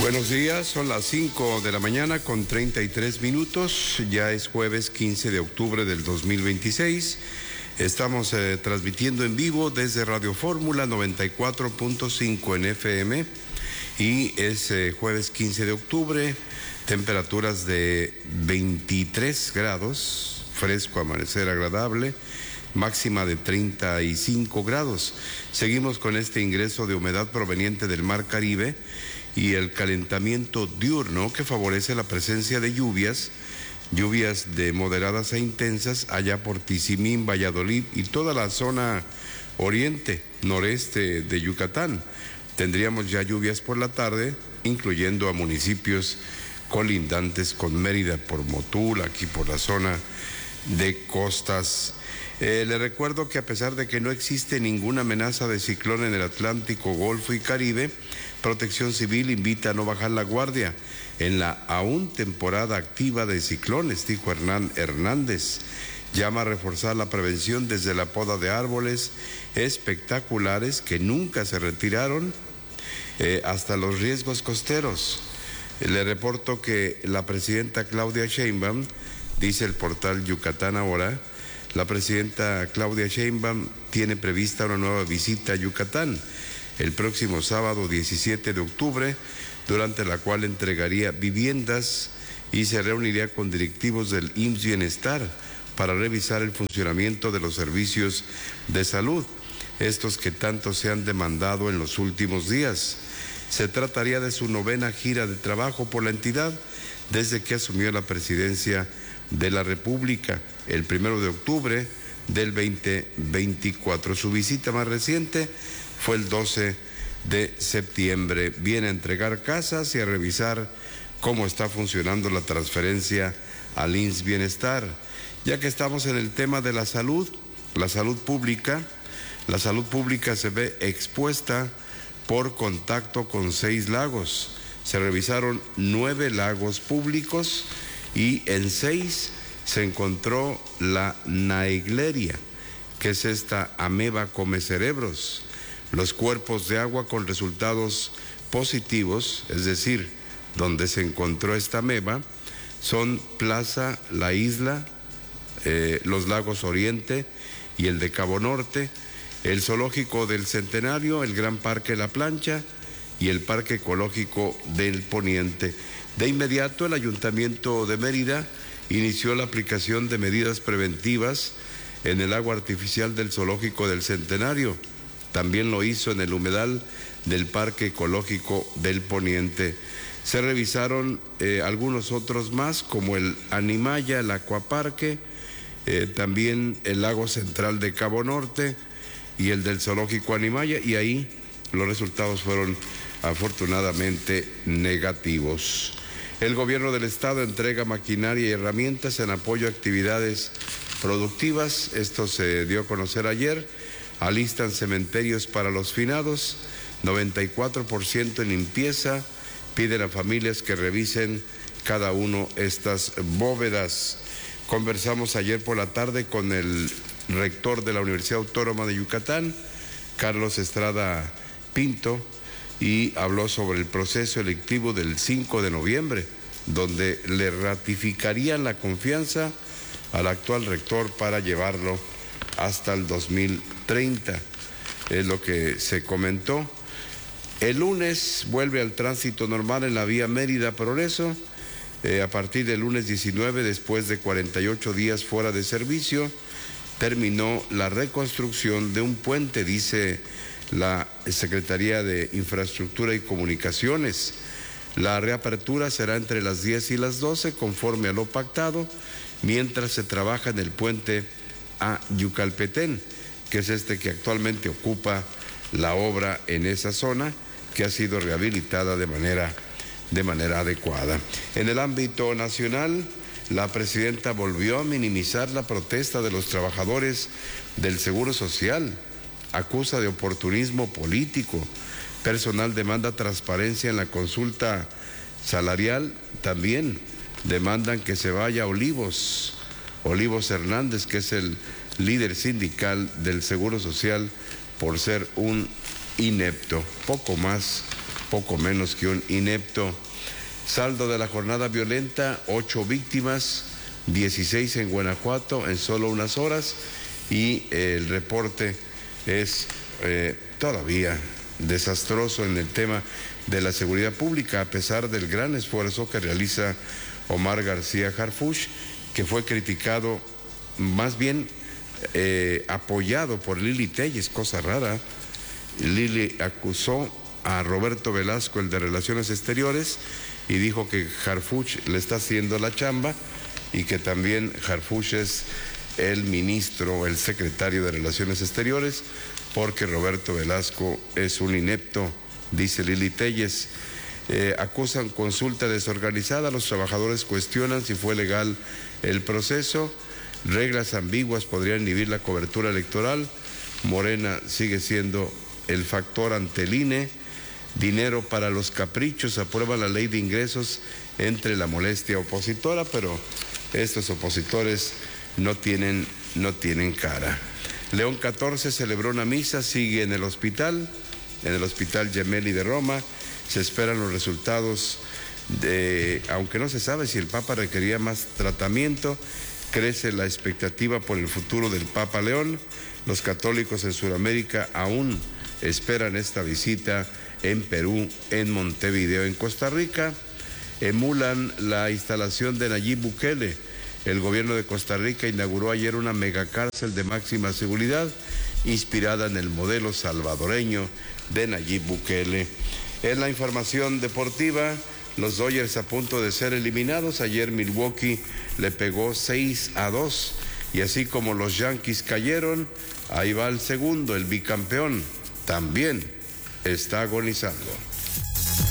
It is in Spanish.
Buenos días, son las 5 de la mañana con 33 minutos, ya es jueves 15 de octubre del 2026. Estamos transmitiendo en vivo desde Radio Fórmula 94.5 en FM y es jueves 15 de octubre, temperaturas de 23 grados, fresco, amanecer agradable, máxima de 35 grados. Seguimos con este ingreso de humedad proveniente del Mar Caribe y el calentamiento diurno que favorece la presencia de lluvias de moderadas a intensas allá por Tizimín, Valladolid y toda la zona oriente, noreste de Yucatán. Tendríamos ya lluvias por la tarde, incluyendo a municipios colindantes con Mérida, por Motul, aquí por la zona de costas. Le recuerdo que a pesar de que no existe ninguna amenaza de ciclón en el Atlántico, Golfo y Caribe, Protección Civil invita a no bajar la guardia en la aún temporada activa de ciclones, dijo Hernán Hernández. Llama a reforzar la prevención desde la poda de árboles espectaculares que nunca se retiraron hasta los riesgos costeros. Le reporto que la presidenta Claudia Sheinbaum, dice el portal Yucatán Ahora, la presidenta Claudia Sheinbaum tiene prevista una nueva visita a Yucatán el próximo sábado 17 de octubre, durante la cual entregaría viviendas y se reuniría con directivos del IMSS Bienestar para revisar el funcionamiento de los servicios de salud, estos que tanto se han demandado en los últimos días. Se trataría de su 9ª gira de trabajo por la entidad desde que asumió la presidencia de la República el 1 de octubre del 2024. Su visita más reciente fue el 12 de septiembre. Viene a entregar casas y a revisar cómo está funcionando la transferencia al IMSS Bienestar. Ya que estamos en el tema de la salud pública se ve expuesta por contacto con 6 lagos. Se revisaron 9 lagos públicos y en 6 se encontró la Naegleria, que es esta ameba come cerebros. Los cuerpos de agua con resultados positivos, es decir, donde se encontró esta ameba, son Plaza, La Isla, los lagos Oriente y el de Cabo Norte, el Zoológico del Centenario, el Gran Parque La Plancha y el Parque Ecológico del Poniente. De inmediato, el Ayuntamiento de Mérida inició la aplicación de medidas preventivas en el agua artificial del Zoológico del Centenario. También lo hizo en el humedal del Parque Ecológico del Poniente. Se revisaron algunos otros más, como el Animaya, el Acuaparque, también el Lago Central de Cabo Norte y el del Zoológico Animaya, y ahí los resultados fueron afortunadamente negativos. El gobierno del estado entrega maquinaria y herramientas en apoyo a actividades productivas. Esto se dio a conocer ayer. Alistan cementerios para los finados, 94% en limpieza. Piden a familias que revisen cada uno estas bóvedas. Conversamos ayer por la tarde con el rector de la Universidad Autónoma de Yucatán, Carlos Estrada Pinto, y habló sobre el proceso electivo del 5 de noviembre, donde le ratificarían la confianza al actual rector para llevarlo hasta el 2030, es lo que se comentó. El lunes vuelve al tránsito normal en la vía Mérida-Progreso, a partir del lunes 19, después de 48 días fuera de servicio, terminó la reconstrucción de un puente, dice la Secretaría de Infraestructura y Comunicaciones. La reapertura será entre las 10 y las 12, conforme a lo pactado, mientras se trabaja en el puente a Yucalpetén, que es este que actualmente ocupa la obra en esa zona, que ha sido rehabilitada de manera adecuada. En el ámbito nacional, la presidenta volvió a minimizar la protesta de los trabajadores del Seguro Social. Acusa de oportunismo político. Personal demanda transparencia en la consulta salarial. También demandan que se vaya Olivos Hernández, que es el líder sindical del Seguro Social, por ser un inepto. Poco más poco menos que un inepto. Saldo de la jornada violenta, 8 víctimas, 16 en Guanajuato en solo unas horas, y el reporte es todavía desastroso en el tema de la seguridad pública, a pesar del gran esfuerzo que realiza Omar García Harfuch, que fue criticado, más bien apoyado por Lili Telles, cosa rara. Lili acusó a Roberto Velasco, el de Relaciones Exteriores, y dijo que Harfuch le está haciendo la chamba y que también Harfuch es el ministro, el secretario de Relaciones Exteriores, porque Roberto Velasco es un inepto, dice Lili Telles. Acusan consulta desorganizada, los trabajadores cuestionan si fue legal el proceso, reglas ambiguas podrían inhibir la cobertura electoral, Morena sigue siendo el factor ante el INE, dinero para los caprichos, aprueba la ley de ingresos entre la molestia opositora, pero estos opositores no tienen cara. León 14 celebró una misa, sigue en el Hospital Gemelli de Roma. Se esperan los resultados aunque no se sabe si el Papa requería más tratamiento, crece la expectativa por el futuro del Papa León. Los católicos en Sudamérica aún esperan esta visita en Perú, en Montevideo. En Costa Rica emulan la instalación de Nayib Bukele. El gobierno de Costa Rica inauguró ayer una megacárcel de máxima seguridad inspirada en el modelo salvadoreño de Nayib Bukele. En la información deportiva, los Dodgers a punto de ser eliminados. Ayer Milwaukee le pegó 6-2 y así como los Yankees cayeron, ahí va el segundo, el bicampeón, también está agonizando.